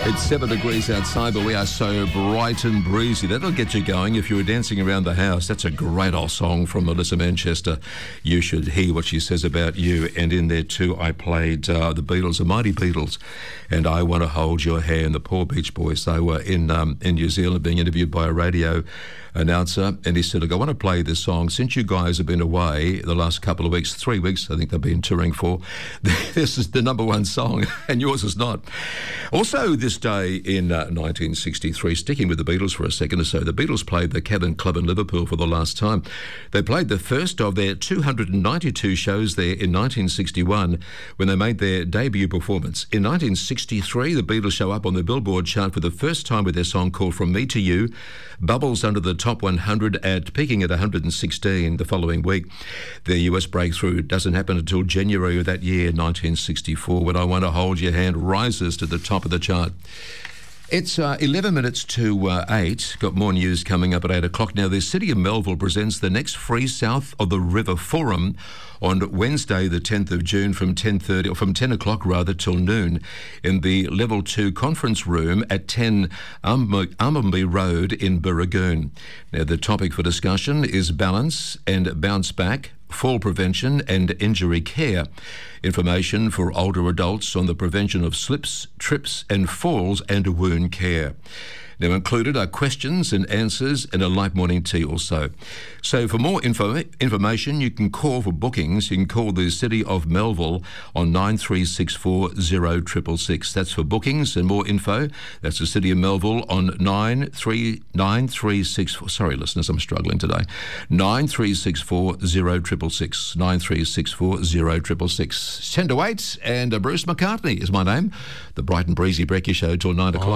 It's 7 degrees outside, but we are so bright and breezy. That'll get you going if you were dancing around the house. That's a great old song from Melissa Manchester. You should hear what she says about you. And in there too, I played the Beatles, the Mighty Beatles, and I Want to Hold Your Hand. The poor Beach Boys, they were in New Zealand being interviewed by a radio announcer, and he said, look, I want to play this song. Since you guys have been away the last couple of weeks, 3 weeks, I think they've been touring for, this is the number one song, and yours is not. Also, this day in 1963, sticking with the Beatles for a second or so, the Beatles played the Cavern Club in Liverpool for the last time. They played the first of their 292 shows there in 1961 when they made their debut performance. In 1963, the Beatles show up on the Billboard chart for the first time with their song called From Me to You, bubbles under the top 100 peaking at 116 the following week. Their US breakthrough doesn't happen until January of that year, 1964, when I Want to Hold Your Hand rises to the top of the chart. It's 11 minutes to 8. Got more news coming up at 8 o'clock. Now, the City of Melville presents the next Free South of the River Forum on Wednesday, the 10th of June from 10 o'clock till noon in the Level 2 conference room at 10 Umberby Road in Burragoon. Now, the topic for discussion is balance and bounce back, fall prevention and injury care. Information for older adults on the prevention of slips, trips and falls and wound care. Now, included are questions and answers and a light morning tea also. So for more information, you can call for bookings. You can call the City of Melville on 9364 0666. That's for bookings and more info. That's the City of Melville on 9364. Sorry, listeners, I'm struggling today. 9364 0666. 9364 0666. 10 to 8, and Bruce McCartney is my name. The Bright and Breezy Brekkie Show till 9 o'clock.